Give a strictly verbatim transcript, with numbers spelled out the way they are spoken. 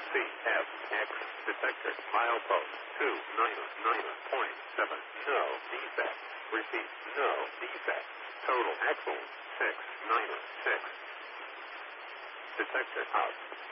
C F X detector. Milepost two nine nine point seven. No defect. Repeat. No defect. Total axle six nine six. Detector out.